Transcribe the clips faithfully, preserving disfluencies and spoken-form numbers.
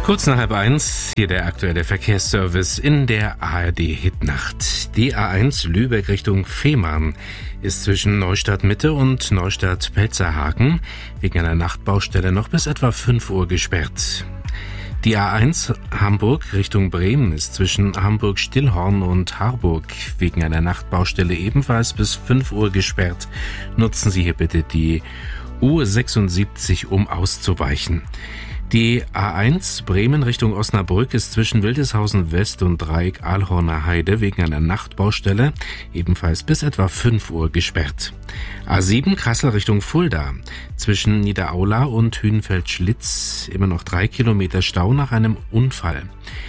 Kurz nach halb eins, hier der aktuelle Verkehrsservice in der A R D-Hitnacht. Die A eins Lübeck Richtung Fehmarn ist zwischen Neustadt Mitte und Neustadt Pelzerhaken wegen einer Nachtbaustelle noch bis etwa fünf Uhr gesperrt. Die A eins Hamburg Richtung Bremen ist zwischen Hamburg-Stillhorn und Harburg wegen einer Nachtbaustelle ebenfalls bis fünf Uhr gesperrt. Nutzen Sie hier bitte die U sechsundsiebzig, um auszuweichen. Die A eins Bremen Richtung Osnabrück ist zwischen Wildeshausen West und Dreieck Aalhorner Heide wegen einer Nachtbaustelle ebenfalls bis etwa fünf Uhr gesperrt. A sieben Kassel Richtung Fulda zwischen Niederaula und Hünfeld-Schlitz immer noch drei Kilometer Stau nach einem Unfall.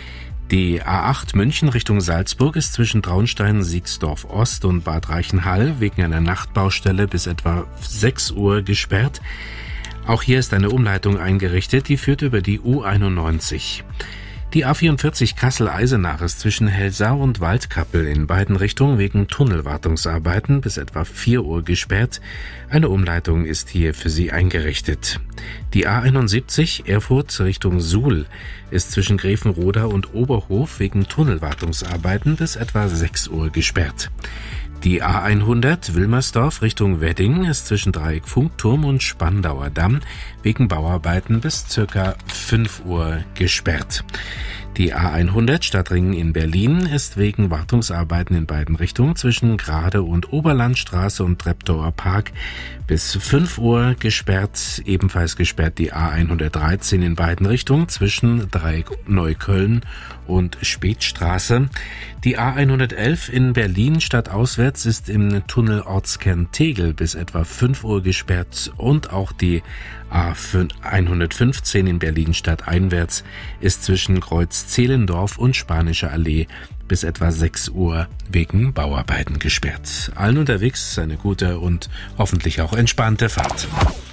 Die A acht München Richtung Salzburg ist zwischen Traunstein, Siegsdorf Ost und Bad Reichenhall wegen einer Nachtbaustelle bis etwa sechs Uhr gesperrt. Auch hier ist eine Umleitung eingerichtet, die führt über die U einundneunzig. Die A vierundvierzig Kassel-Eisenach ist zwischen Helsau und Waldkappel in beiden Richtungen wegen Tunnelwartungsarbeiten bis etwa vier Uhr gesperrt. Eine Umleitung ist hier für Sie eingerichtet. Die A einundsiebzig Erfurt Richtung Suhl ist zwischen Grevenroda und Oberhof wegen Tunnelwartungsarbeiten bis etwa sechs Uhr gesperrt. Die A hundert Wilmersdorf Richtung Wedding ist zwischen Dreieck Funkturm und Spandauer Damm wegen Bauarbeiten bis circa fünf Uhr gesperrt. Die A hundert Stadtring in Berlin ist wegen Wartungsarbeiten in beiden Richtungen zwischen Grade und Oberlandstraße und Treptower Park bis fünf Uhr gesperrt. Ebenfalls gesperrt die A hundertdreizehn in beiden Richtungen zwischen Dreieck Neukölln und Spätstraße. Die A hundertelf in Berlin stadtauswärts ist im Tunnel Ortskern Tegel bis etwa fünf Uhr gesperrt und auch die A hundertfünfzehn in Berlin stadteinwärts ist zwischen Kreuz Zehlendorf und Spanische Allee bis etwa sechs Uhr wegen Bauarbeiten gesperrt. Allen unterwegs eine gute und hoffentlich auch entspannte Fahrt.